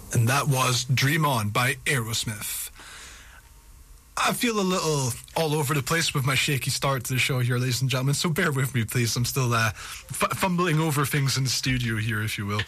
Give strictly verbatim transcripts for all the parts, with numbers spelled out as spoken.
And that was Dream On by Aerosmith. I feel a little all over the place with my shaky start to the show here, ladies and gentlemen, so bear with me, please. I'm still uh, f- fumbling over things in the studio here, if you will.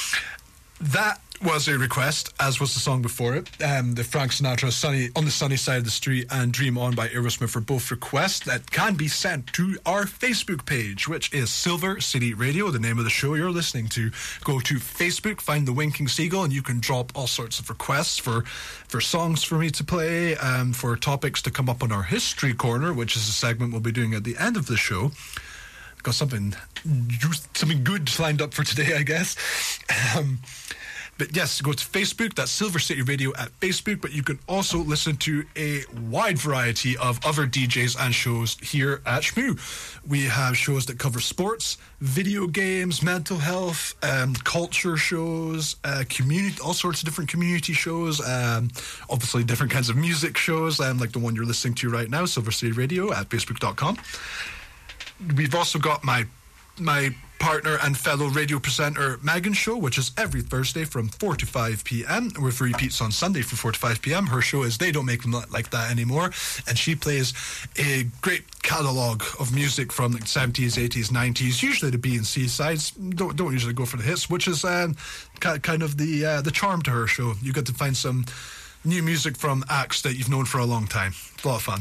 That was a request, as was the song before it. Um, the Frank Sinatra Sunny On the Sunny Side of the Street and Dream On by Aerosmith are both requests that can be sent to our Facebook page, which is Silver City Radio, the name of the show you're listening to. Go to Facebook, find the Winking Seagull, and you can drop all sorts of requests for, for songs for me to play, um, for topics to come up on our History Corner, which is a segment we'll be doing at the end of the show. Got something, something good lined up for today, I guess. Um... But yes, go to Facebook, that's Silver City Radio at Facebook, but you can also listen to a wide variety of other D Js and shows here at Shmoo. We have shows that cover sports, video games, mental health, um, culture shows, uh, community, all sorts of different community shows, um, obviously different kinds of music shows, um, like the one you're listening to right now, Silver City Radio at facebook dot com. We've also got my my partner and fellow radio presenter Megan's show, which is every Thursday from four to five p.m. with repeats on Sunday from four to five p.m. Her show is They Don't Make Them Like That Anymore, and she plays a great catalogue of music from the seventies, eighties, nineties, usually the B and C sides. Don't don't usually go for the hits, which is um, kind of the uh, the charm to her show. You get to find some new music from acts that you've known for a long time. It's a lot of fun.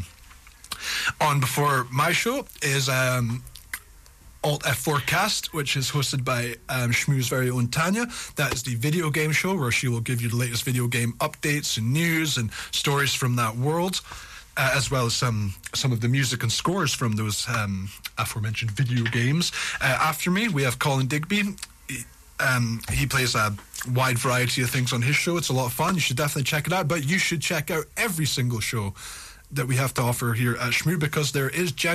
On before my show is um Alt F four Cast, which is hosted by um, Shmoo's very own Tanya. That is the video game show where she will give you the latest video game updates and news and stories from that world, uh, as well as some some of the music and scores from those um, aforementioned video games. Uh, after me, we have Colin Digby. He, um, he plays a wide variety of things on his show. It's a lot of fun. You should definitely check it out, but you should check out every single show that we have to offer here at Shmoo, because there is genuine